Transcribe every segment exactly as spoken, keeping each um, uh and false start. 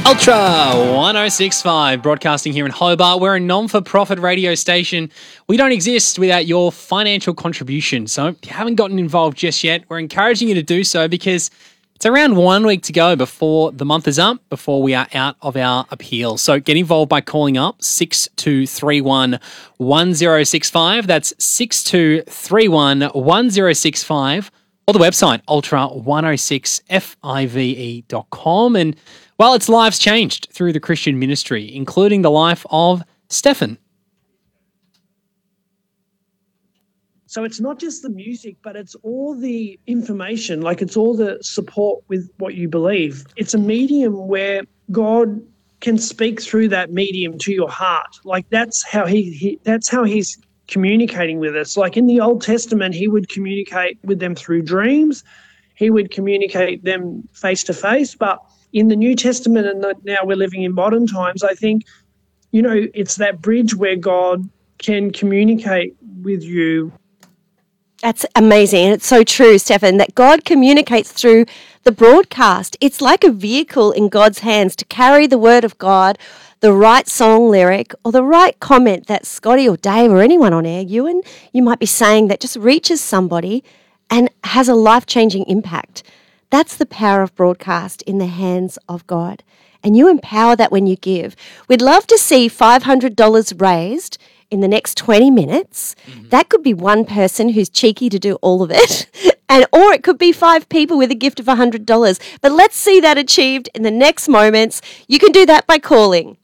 Ultra one oh six point five, broadcasting here in Hobart. We're a non-for-profit radio station. We don't exist without your financial contribution. So if you haven't gotten involved just yet, we're encouraging you to do so because it's around one week to go before the month is up, before we are out of our appeal. So get involved by calling up six two three one, one oh six five. That's six two three one, one oh six five. Or the website, ultra one oh six five dot com. And, well, its lives changed through the Christian ministry, including the life of Stefan. So it's not just the music, but it's all the information, like it's all the support with what you believe. It's a medium where God can speak through that medium to your heart. Like that's how he, he that's how he's communicating with us. Like in the Old Testament, he would communicate with them through dreams. He would communicate them face to face. But in the New Testament, and now we're living in modern times, I think, you know, it's that bridge where God can communicate with you. That's amazing. And it's so true, Stefan, that God communicates through the broadcast. It's like a vehicle in God's hands to carry the word of God, the right song lyric, or the right comment that Scotty or Dave or anyone on air, Ewan, you might be saying that just reaches somebody and has a life-changing impact. That's the power of broadcast in the hands of God. And you empower that when you give. We'd love to see five hundred dollars raised in the next twenty minutes. Mm-hmm. That could be one person who's cheeky to do all of it. And or it could be five people with a gift of one hundred dollars. But let's see that achieved in the next moments. You can do that by calling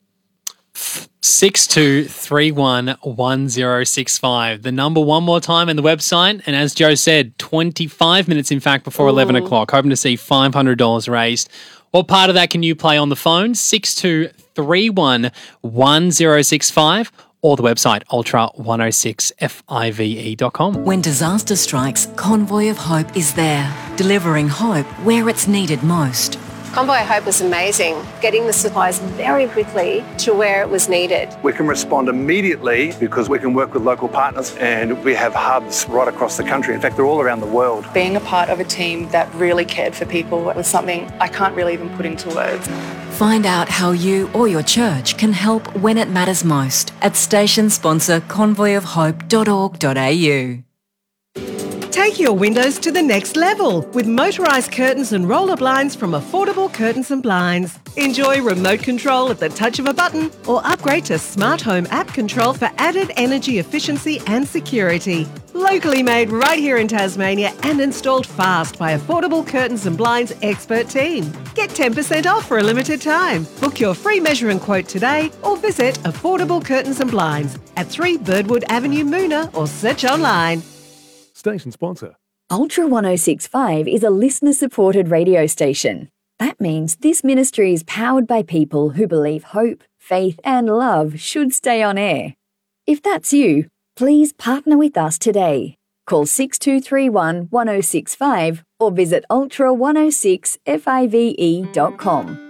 six two three one, one oh six five. The number one more time and the website. And as Joe said, twenty-five minutes, in fact, before Ooh. eleven o'clock. Hoping to see five hundred dollars raised. What part of that can you play on the phone? six two three one, one oh six five or the website ultra one oh six five dot com. When disaster strikes, Convoy of Hope is there, delivering hope where it's needed most. Convoy of Hope was amazing, getting the supplies very quickly to where it was needed. We can respond immediately because we can work with local partners and we have hubs right across the country. In fact, they're all around the world. Being a part of a team that really cared for people was something I can't really even put into words. Find out how you or your church can help when it matters most at station sponsor convoy of hope dot org dot a u. Take your windows to the next level with motorised curtains and roller blinds from Affordable Curtains and Blinds. Enjoy remote control at the touch of a button or upgrade to Smart Home app control for added energy efficiency and security. Locally made right here in Tasmania and installed fast by Affordable Curtains and Blinds expert team. Get ten percent off for a limited time. Book your free measure and quote today or visit Affordable Curtains and Blinds at three Birdwood Avenue, Moona, or search online. Station sponsor. Ultra one oh six point five is a listener-supported radio station. That means this ministry is powered by people who believe hope, faith and love should stay on air. If that's you, please partner with us today. Call six two three one, one oh six five or visit ultra one oh six five dot com.